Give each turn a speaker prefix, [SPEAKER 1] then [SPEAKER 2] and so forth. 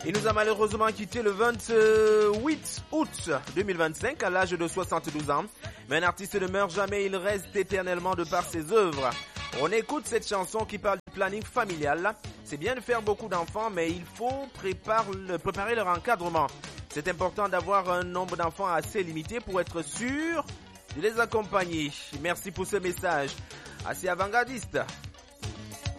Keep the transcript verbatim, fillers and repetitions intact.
[SPEAKER 1] Il nous a malheureusement quitté le vingt-huit août deux mille vingt-cinq à l'âge de soixante-douze ans. Mais un artiste ne meurt jamais, il reste éternellement de par ses œuvres. On écoute cette chanson qui parle du planning familial. C'est bien de faire beaucoup d'enfants, mais il faut préparer, préparer leur encadrement. C'est important d'avoir un nombre d'enfants assez limité pour être sûr de les accompagner. Merci pour ce message assez avant-gardiste.